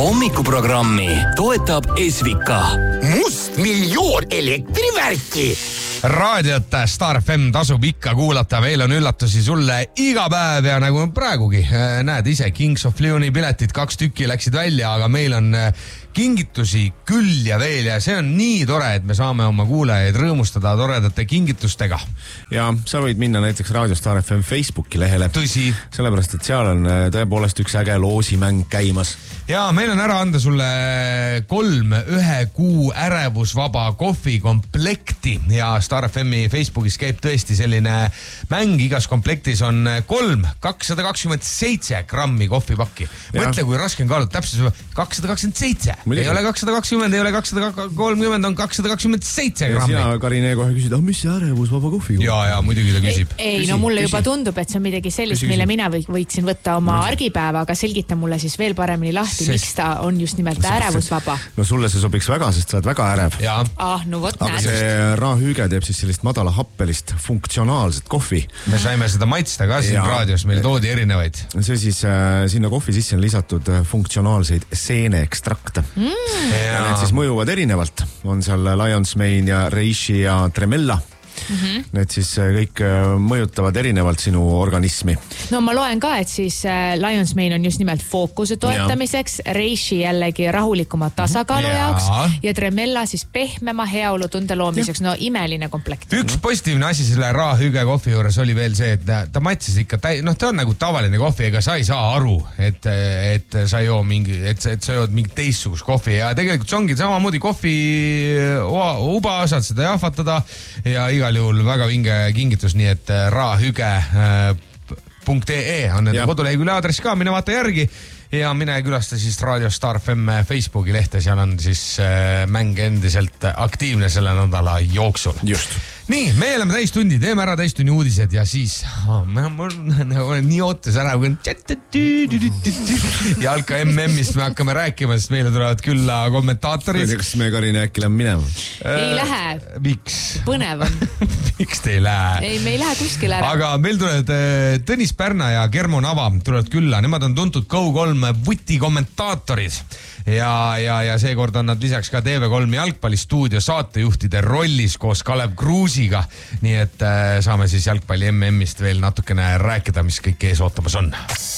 Hommikuprogrammi toetab Esvika. Mustmiljoon elektrivärki. Raadiot Star FM tasub ikka kuulata, meil on üllatusi sulle iga päev ja nagu praegugi näed ise, Kings of Leoni piletid 2 tükki läksid välja, aga meil on kingitusi küll ja veel ja see on nii tore, et me saame oma kuulajaid rõõmustada toredate kingitustega. Ja sa võid minna näiteks Raadio Star FM Facebooki lehele. Tõsi. Sellepärast, et seal on tõepoolest üks äge loosimäng käimas. Ja meil on ära anda sulle 3 1 kuu ärevusvaba kohvikomplekti ja Star FMi Facebookis käib tõesti selline mäng, igas komplektis on 3 227 grammi kohvipakki. Mõtle, kui raske on kaaluda, täpselt 227. Ei ole 220, ei ole 230, on 227 grammi. Sina, Karine, kohe küsid, mis see ärevusvaba kohvi? Ja muidugi ta küsib. Ei, no mulle juba tundub, et see on midagi sellist, mille mina võiksin võtta oma argipäeva, aga selgita mulle siis veel paremini lahti, miks ta on just nimelt ärevusvaba. No sulle see sobiks väga, sest sa oled väga ärev. No võt näed. Aga see raahüüge teeb siis sellist madala happelist funktsionaalset kohvi. Me saime seda maitsta ka siin raadios, meil toodi erinevaid. See siis sinna kohvi sisse on lisatud funktsionaalseid seeneekstrakte. Ja need siis mõjuvad erinevalt. On seal Lion's Mane ja Reishi ja Tremella. Need siis kõik mõjutavad erinevalt sinu organismi. No ma loen ka, et siis Lion's Mane on just nimelt fookuse toetamiseks, Reishi jällegi rahulikuma tasakaalu jaoks ja Tremella siis pehmema heaolutunde loomiseks. No imeline komplekt. Üks positiivne asi selle raahüüge kohvi juures oli veel see, et ta maitses ikka, ta on nagu tavaline kohvi, ega sa ei saa aru, et sa jood mingi teistsugust kohvi ja tegelikult see ongi samamoodi kohvi uba, saad seda jahvatada ja igal juhul väga vinge kingitus, nii et raahüge.ee on nende kodulehekülje aadress ka, mine vaata järgi ja mine külasta siis Raadio Star FM Facebooki lehte, seal on siis mäng endiselt aktiivne selle nädala jooksul. Just. Nii, me oleme täistundi, teeme ära täistunni uudised ja siis ma olen nii ootes ära, kui jalka MM-ist me hakkame rääkima, sest meile tulevad külla kommentaatorid. Kas me Karine äkki lähen minema? Ei lähe. Miks? Põnev on. Miks te ei lähe? Ei, me ei lähe kuskil ära. Aga meil tulevad Tõnis Pärna ja Germo Nava tulevad külla, nemad on tuntud Go3 vuti kommentaatorid ja seekord on nad lisaks ka TV3 jalgpallistuudio saatejuhtide rollis koos Kalev Kruusiga, nii et saame siis jalgpalli MM-ist veel natukene rääkida, mis kõik ees ootamas on.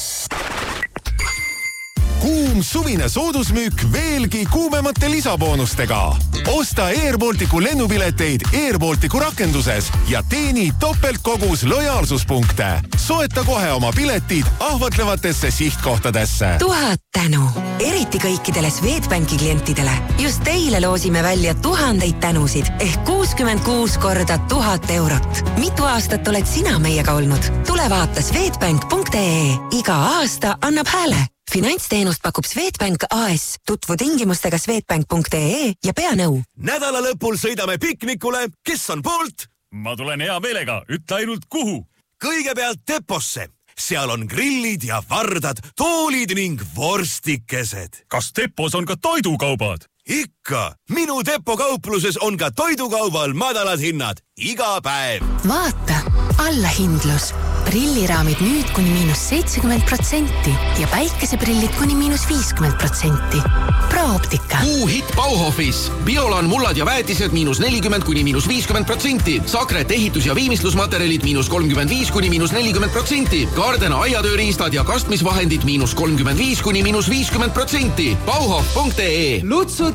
Kuum suvine soodusmüük veelgi kuumemate lisaboonustega. Osta Airbalticu lennupileteid Airbalticu rakenduses ja teeni topeltkogus lojaalsuspunkte. Soeta kohe oma piletid ahvatlevatesse sihtkohtadesse. 1000 tänu. Eriti kõikidele Swedbanki klientidele. Just teile loosime välja 1000 tänusid ehk 66 korda 1000 eurot. Mitu aastat oled sina meiega olnud? Tule vaata swedbank.ee. Iga aasta annab hääle. Finantsteenust pakub Swedbank AS. Tutvu tingimustega swedbank.ee ja pea nõu. Nädala lõpul sõidame piknikule. Kes on poolt? Ma tulen hea meelega. Ütle ainult kuhu. Kõigepealt Deposse. Seal on grillid ja vardad, toolid ning vorstikesed. Kas Depos on ka toidukaubad? Ikka. Minu Depo kaupluses on ka toidukaubal madalad hinnad. Iga päev. Vaata, allahindlus. Prilliraamid nüüd kuni -70% ja päikeseprillid kuni -50%. Pro-optika. Hitt Bauhofis. Biolan mullad ja väetised -40 kuni -50%. Sakret ehitus- ja viimistlusmaterjalid -35 kuni -40%. Gardena aiatööriistad ja kastmisvahendid -35 kuni -50%. Bauhof.ee.